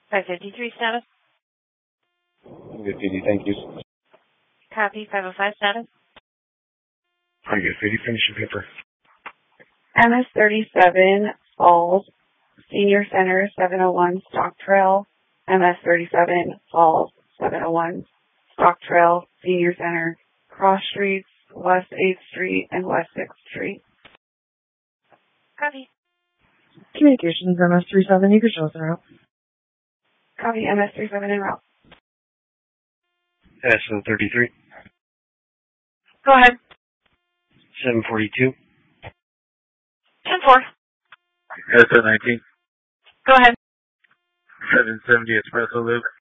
553 status. Good, PD, thank you. Copy. 505 status. Pretty good, PD, finish your paper. MS-37 Falls, Senior Center, 701 Stock Trail. MS-37 Falls, 701 Stock Trail, Senior Center, cross streets, West 8th Street and West 6th Street. Copy. Communications, MS-37, you can show us en route. Copy, MS-37 en route. SO-33. Go ahead. 742. 10-4. SO-19. Go ahead. 770 Espresso Loop.